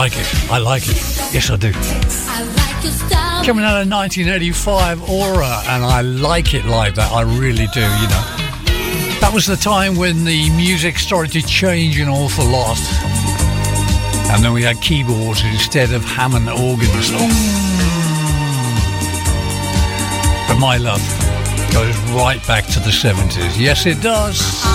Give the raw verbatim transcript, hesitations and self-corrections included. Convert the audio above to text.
like it. I like it. Yes, I do. Coming out of nineteen eighty-five, Aura, and I like it like that. I really do, you know. That was the time when the music started to change an awful lot. And then we had keyboards instead of Hammond organs. But my love goes right back to the seventies. Yes, it does.